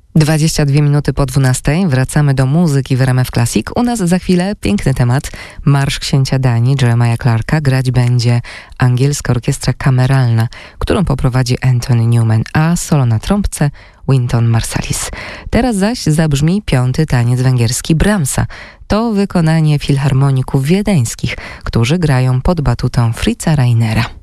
22 minuty po 12. Wracamy do muzyki w RMF Classic. U nas za chwilę piękny temat. Marsz księcia Danii Jeremiah Clarka. Grać będzie angielska orkiestra kameralna, którą poprowadzi Anthony Newman, a solo na trąbce Wynton Marsalis. Teraz zaś zabrzmi 5. taniec węgierski Brahmsa. To wykonanie filharmoników wiedeńskich, którzy grają pod batutą Fritza Reinera.